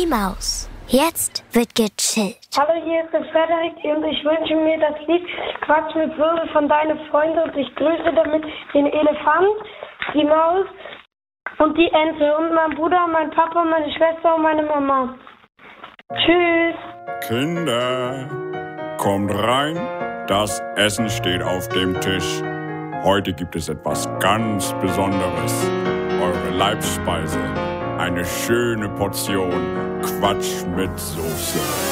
Maus. Jetzt wird gechillt. Hallo, hier ist der Frederik und ich wünsche mir das Lied Quatsch mit Wirbel von Deine Freunde und ich grüße damit den Elefant, die Maus und die Ente und meinen Bruder, meinen Papa, meine Schwester und meine Mama. Tschüss. Kinder, kommt rein, das Essen steht auf dem Tisch. Heute gibt es etwas ganz Besonderes. Eure Leibspeise, eine schöne Portion Quatsch mit Soße.